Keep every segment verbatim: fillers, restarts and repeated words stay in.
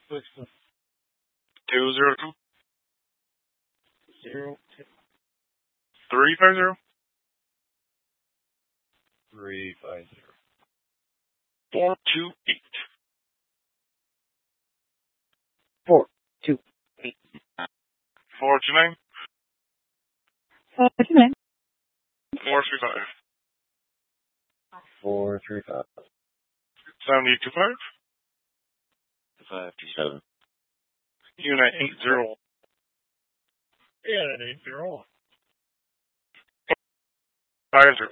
Two zero two Zero two three five zero three five zero four two eight four two eight four two nine four two nine four three five four three five seven eight two five five two seven. unit eight zero. Yeah, eight zero. Five zero.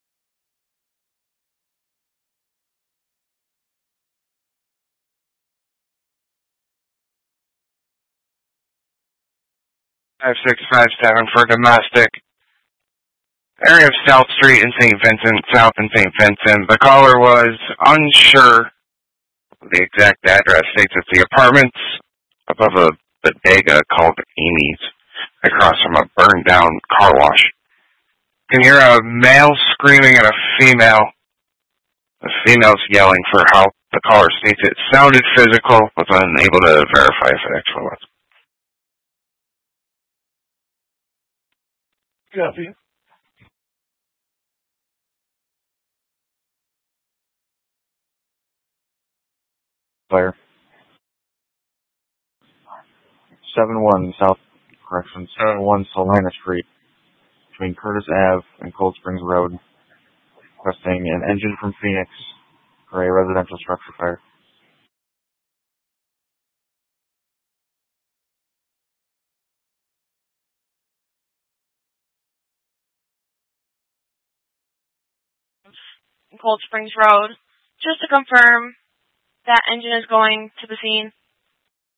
Five six five seven for domestic. Area of South Street in Saint Vincent, South in Saint Vincent. The caller was unsure of the exact address. States it's the apartments above a bodega called Amy's, across from a burned down car wash. You can hear a male screaming at a female. The female's yelling for help. The caller states it sounded physical, but was unable to verify if it actually was. Copy. Fire. seven one South, correction, seven one Salina Street, between Curtis Avenue and Cold Springs Road, requesting an engine from Phoenix for a residential structure fire. Cold Springs Road. Just to confirm, that engine is going to the scene.